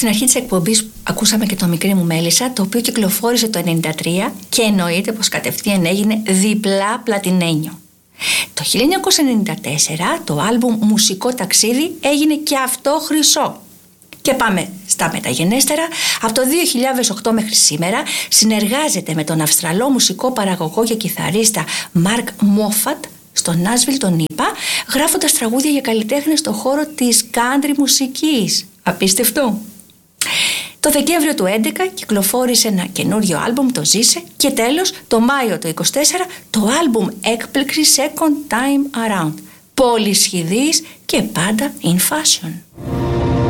Στην αρχή της εκπομπής ακούσαμε και το Μικρή μου Μέλισσα, το οποίο κυκλοφόρησε το 1993 και εννοείται πως κατευθείαν έγινε διπλά πλατινένιο. Το 1994 το άλμπουμ Μουσικό Ταξίδι έγινε και αυτό χρυσό. Και πάμε στα μεταγενέστερα. Από το 2008 μέχρι σήμερα συνεργάζεται με τον Αυστραλό μουσικό παραγωγό και κιθαρίστα Μαρκ Μόφατ στο Νάσβιλ, τον ΗΠΑ, γράφοντας τραγούδια για καλλιτέχνες στον χώρο της country μουσικής. Απίστευτο! Το Δεκέμβριο του 2011 κυκλοφόρησε ένα καινούριο άλμπουμ, το Ζήσε, και τέλος το Μάιο του 2024 το άλμπουμ έκπληξη Second Time Around. Πολυσχηδής και πάντα in fashion.